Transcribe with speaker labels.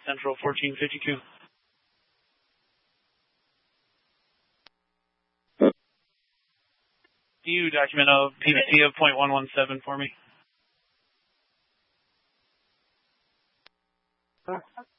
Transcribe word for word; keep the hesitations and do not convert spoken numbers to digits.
Speaker 1: Central fourteen fifty-two. Do you document a P V C of point one one seven for me?